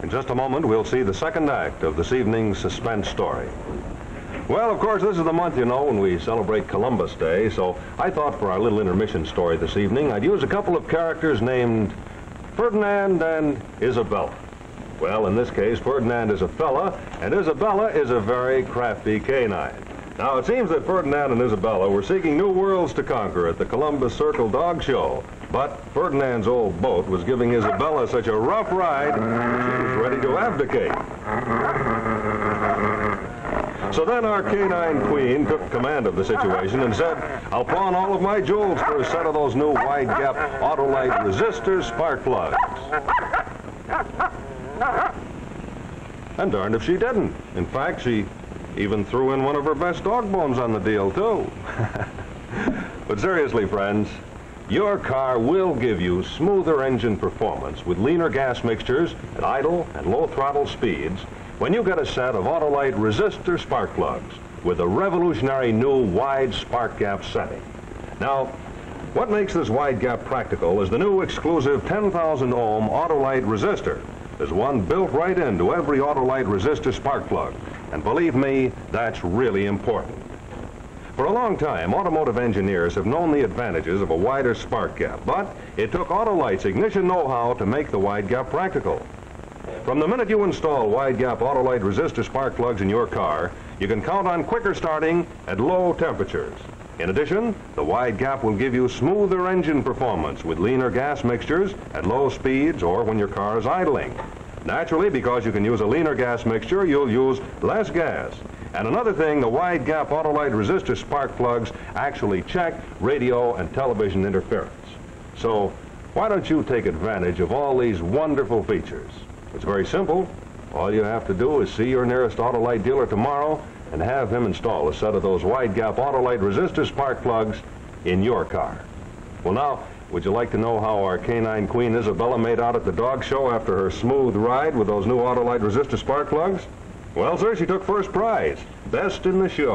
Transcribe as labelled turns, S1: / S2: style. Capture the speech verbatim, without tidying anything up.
S1: In just a moment, we'll see the second act of this evening's suspense story. Well, of course, this is the month, you know, when we celebrate Columbus Day, so I thought for our little intermission story this evening, I'd use a couple of characters named Ferdinand and Isabella. Well, in this case, Ferdinand is a fella, and Isabella is a very crafty canine. Now, it seems that Ferdinand and Isabella were seeking new worlds to conquer at the Columbus Circle Dog Show, but Ferdinand's old boat was giving Isabella such a rough ride that she was ready to abdicate. So then our canine queen took command of the situation and said, I'll pawn all of my jewels for a set of those new wide-gap Autolite resistor spark plugs. And darned if she didn't. In fact, she even threw in one of her best dog bones on the deal, too. But seriously, friends, your car will give you smoother engine performance with leaner gas mixtures at idle and low throttle speeds when you get a set of Autolite resistor spark plugs with a revolutionary new wide spark gap setting. Now, what makes this wide gap practical is the new exclusive ten thousand ohm Autolite resistor. There's one built right into every Autolite resistor spark plug, and believe me, that's really important. For a long time, automotive engineers have known the advantages of a wider spark gap, but it took Autolite's ignition know-how to make the wide gap practical. From the minute you install wide-gap Autolite resistor spark plugs in your car, you can count on quicker starting at low temperatures. In addition, the wide gap will give you smoother engine performance with leaner gas mixtures at low speeds or when your car is idling. Naturally, because you can use a leaner gas mixture, you'll use less gas. And another thing, the wide-gap Autolite resistor spark plugs actually check radio and television interference. So, why don't you take advantage of all these wonderful features? It's very simple. All you have to do is see your nearest Autolite dealer tomorrow and have him install a set of those wide-gap Autolite resistor spark plugs in your car. Well, now, would you like to know how our canine queen Isabella made out at the dog show after her smooth ride with those new Autolite resistor spark plugs? Well, sir, she took first prize, best in the show.